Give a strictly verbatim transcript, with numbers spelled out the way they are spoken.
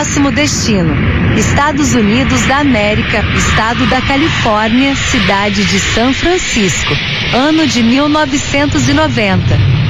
Próximo destino: Estados Unidos da América, estado da Califórnia, cidade de São Francisco, ano de mil novecentos e noventa.